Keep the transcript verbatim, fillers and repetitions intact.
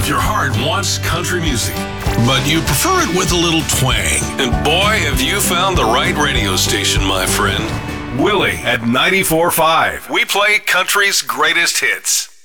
If your heart wants country music, but you prefer it with a little twang, and boy, have you found the right radio station, my friend. Willie at ninety-four point five. We play country's greatest hits.